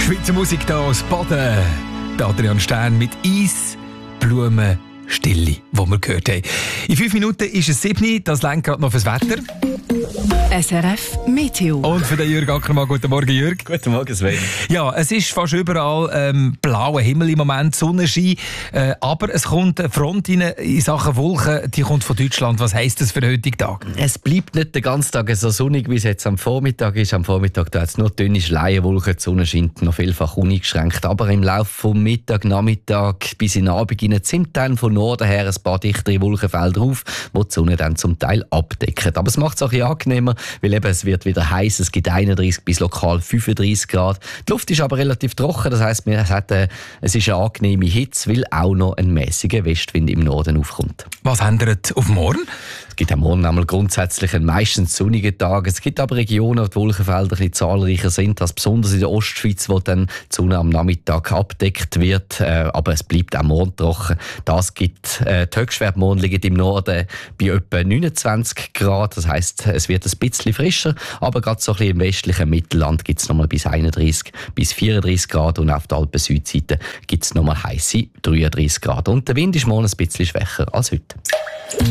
Schweizer Musik hier aus Baden. Der Adrian Stern mit Eis, Blumen, Stille, wo wir gehört haben. In 5 Minuten ist es 7 Uhr, das lenkt gerade noch fürs Wetter. SRF Meteo. Und für den Jürg Ackermann. Guten Morgen, Jürg. Guten Morgen, Sven. Ja, es ist fast überall blauer Himmel im Moment, Sonnenschein. Aber es kommt eine Front rein in Sachen Wolken, die kommt von Deutschland. Was heisst das für den heutigen Tag? Es bleibt nicht den ganzen Tag so sonnig, wie es jetzt am Vormittag ist. Am Vormittag da hat es nur dünne Schleierwolken, die Sonne scheint noch vielfach uneingeschränkt. Aber im Laufe vom Mittag, Nachmittag bis in den Abend hinein zieht dann von Norden her ein paar dichtere Wolkenfelder auf, die die Sonne dann zum Teil abdecken. Aber es macht es auch ein bisschen angenehmer, weil eben es wird wieder heiß. Es gibt 31 bis lokal 35 Grad. Die Luft ist aber relativ trocken, das heisst, es ist eine angenehme Hitze, weil auch noch ein mäßiger Westwind im Norden aufkommt. Was ändert auf morgen? Es gibt am Morgen einmal grundsätzlich einen meistens sonnigen Tag. Es gibt aber Regionen, wo die Wolkenfelder ein bisschen zahlreicher sind, als besonders in der Ostschweiz, wo dann die Sonne am Nachmittag abdeckt wird. Aber es bleibt auch morgen trocken. Das gibt die Höchstwerte morgen liegen im Norden bei etwa 29 Grad. Das heisst, es wird ein bisschen frischer, aber gerade so ein bisschen im westlichen Mittelland gibt es nochmal bis 31 bis 34 Grad und auf der Alpen-Südseite gibt es nochmal heisse 33 Grad. Und der Wind ist morgen ein bisschen schwächer als heute.